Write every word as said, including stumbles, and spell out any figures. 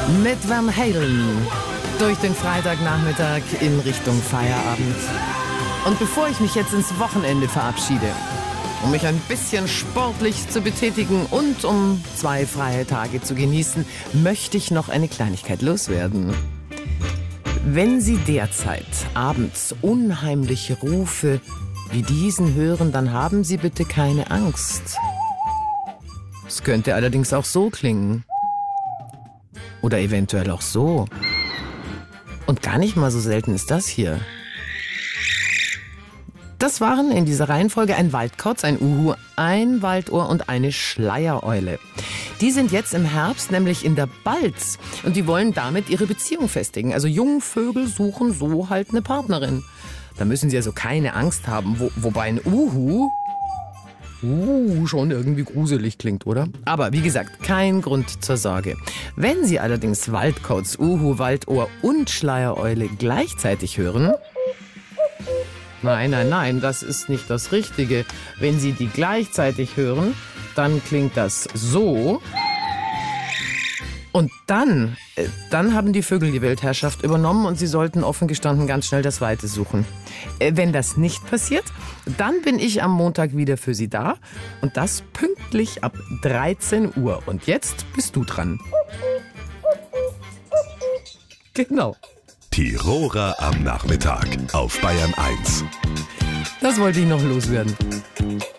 Mit Van Halen durch den Freitagnachmittag in Richtung Feierabend. Und bevor ich mich jetzt ins Wochenende verabschiede, um mich ein bisschen sportlich zu betätigen und um zwei freie Tage zu genießen, möchte ich noch eine Kleinigkeit loswerden. Wenn Sie derzeit abends unheimliche Rufe wie diesen hören, dann haben Sie bitte keine Angst. Es könnte allerdings auch so klingen. Oder eventuell auch so. Und gar nicht mal so selten ist das hier. Das waren in dieser Reihenfolge ein Waldkauz, ein Uhu, ein Waldohr und eine Schleiereule. Die sind jetzt im Herbst nämlich in der Balz und die wollen damit ihre Beziehung festigen. Also Jungvögel suchen so halt eine Partnerin. Da müssen sie also keine Angst haben, wo, wobei ein Uhu uh, schon irgendwie gruselig klingt, oder? Aber wie gesagt, kein Grund zur Sorge. Wenn Sie allerdings Waldkauz, Uhu, Waldohr und Schleiereule gleichzeitig hören... Nein, nein, nein, das ist nicht das Richtige. Wenn Sie die gleichzeitig hören, dann klingt das so. Und dann, äh, dann haben die Vögel die Weltherrschaft übernommen und sie sollten offen gestanden ganz schnell das Weite suchen. Äh, wenn das nicht passiert, dann bin ich am Montag wieder für Sie da und das pünktlich ab dreizehn Uhr. Und jetzt bist du dran. Genau. Tiroler am Nachmittag auf Bayern eins. Das wollte ich noch loswerden.